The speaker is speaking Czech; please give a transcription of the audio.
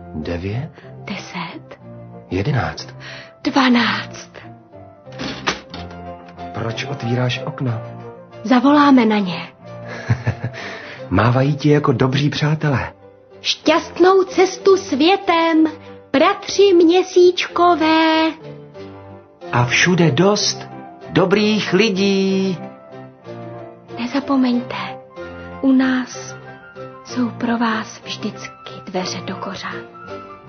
9, 10, 11, 12. Proč otvíráš okno? Zavoláme na ně. Mávají ti jako dobří přátelé. Šťastnou cestu světem, bratři měsíčkové. A všude dost dobrých lidí. Nezapomeňte, u nás jsou pro vás vždycky dveře do kořán.